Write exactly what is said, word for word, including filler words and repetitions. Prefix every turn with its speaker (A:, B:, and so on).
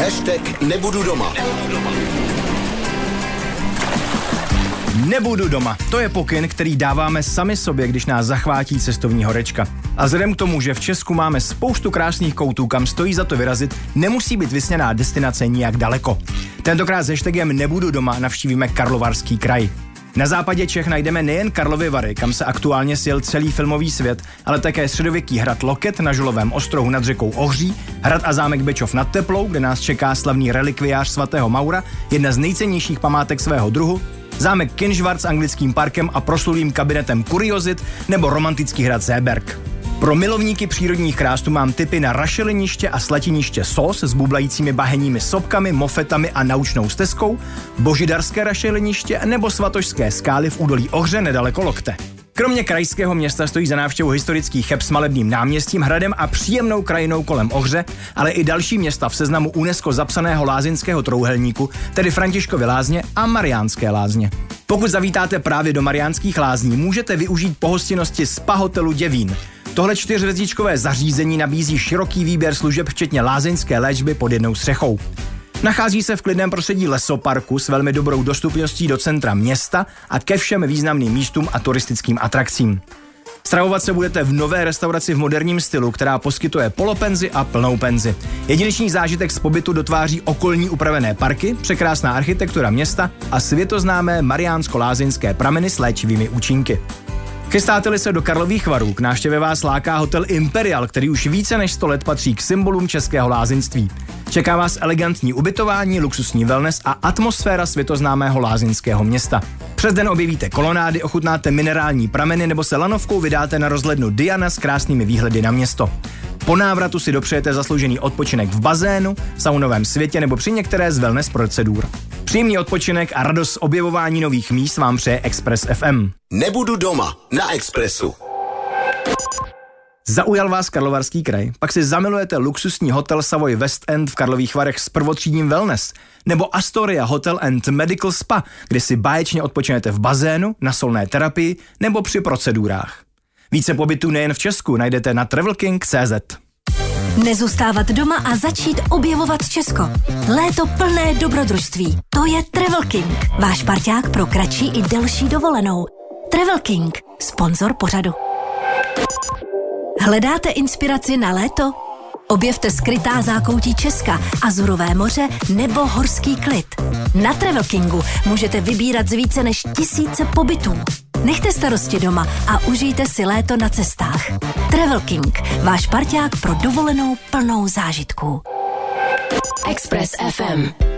A: Hashtag nebudu doma.
B: Nebudu doma. To je pokyn, který dáváme sami sobě, když nás zachvátí cestovní horečka. A vzhledem k tomu, že v Česku máme spoustu krásných koutů, kam stojí za to vyrazit, nemusí být vysněná destinace nijak daleko. Tentokrát s hashtagem Nebudu doma navštívíme Karlovarský kraj. Na západě Čech najdeme nejen Karlovy Vary, kam se aktuálně sjel celý filmový svět, ale také středověký hrad Loket na Žulovém ostrohu nad řekou Ohří, hrad a zámek Bečov nad Teplou, kde nás čeká slavný relikviář svatého Maura, jedna z nejcennějších památek svého druhu, zámek Kinžvart s anglickým parkem a proslulým kabinetem kuriozit nebo romantický hrad Zéberg. Pro milovníky přírodních krás tu mám tipy na rašeliniště a slatiniště Sos s bublajícími bahenními sopkami, mofetami a naučnou stezkou, božidarské rašeliniště nebo svatošské skály v údolí Ohře nedaleko Lokte. Kromě krajského města stojí za návštěvu historický Cheb s malebným náměstím, hradem a příjemnou krajinou kolem Ohře, ale i další města v seznamu UNESCO zapsaného lázeňského trouhelníku, tedy Františkovy lázně a Mariánské lázně. Pokud zavítáte právě do Mariánských lázní, můžete využít pohostinnosti Spa hotelu Děvín. Tohle čtyřhvězdičkové zařízení nabízí široký výběr služeb včetně lázeňské léčby pod jednou střechou. Nachází se v klidném prostředí lesoparku s velmi dobrou dostupností do centra města a ke všem významným místům a turistickým atrakcím. Stravovat se budete v nové restauraci v moderním stylu, která poskytuje polopenzi a plnou penzi. Jedinečný zážitek z pobytu dotváří okolní upravené parky, překrásná architektura města a světoznámé mariánsko-lázeňské prameny s léčivými účinky. Chystáte-li se do Karlových Varů, k návštěvě vás láká hotel Imperial, který už více než sto let patří k symbolům českého lázeňství. Čeká vás elegantní ubytování, luxusní wellness a atmosféra světoznámého lázeňského města. Přes den objevíte kolonády, ochutnáte minerální prameny nebo se lanovkou vydáte na rozhlednu Diana s krásnými výhledy na město. Po návratu si dopřejete zasloužený odpočinek v bazénu, saunovém světě nebo při některé z wellness procedur. Příjemný odpočinek a radost z objevování nových míst vám přeje Express F M.
A: Nebudu doma na Expressu.
B: Zaujal vás Karlovarský kraj? Pak si zamilujete luxusní hotel Savoy West End v Karlových Varech s prvotřídním wellness, nebo Astoria Hotel and Medical Spa, kde si báječně odpočinete v bazénu, na solné terapii nebo při procedurách. Více pobytů nejen v Česku najdete na travelking tečka cé zet.
C: Nezůstávat doma a začít objevovat Česko. Léto plné dobrodružství. To je Travel King, váš parťák pro kratší i delší dovolenou. Travel King, sponzor pořadu. Hledáte inspiraci na léto? Objevte skrytá zákoutí Česka, Azurové moře nebo horský klid. Na Travel Kingu můžete vybírat z více než tisíce pobytů. Nechte starosti doma a užijte si léto na cestách. Travel King, váš parťák pro dovolenou plnou zážitků.
D: Express F M.